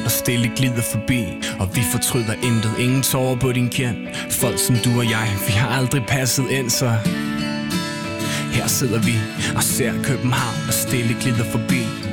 der stille glider forbi. Og vi fortryder intet, ingen tårer på din kind. Folk som du og jeg, vi har aldrig passet ind, så her sidder vi og ser København, der stille glider forbi.